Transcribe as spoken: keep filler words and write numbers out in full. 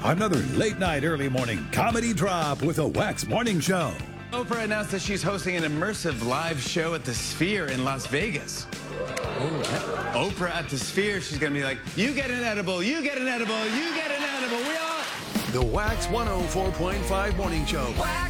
Another late night, early morning comedy drop with a Wax Morning Show. Oprah announced that she's hosting an immersive live show at the Sphere in Las Vegas. Oh, Oprah at the Sphere, she's going to be like, you get an edible, you get an edible, you get an edible. We all... The Wax one oh four point five Morning Show.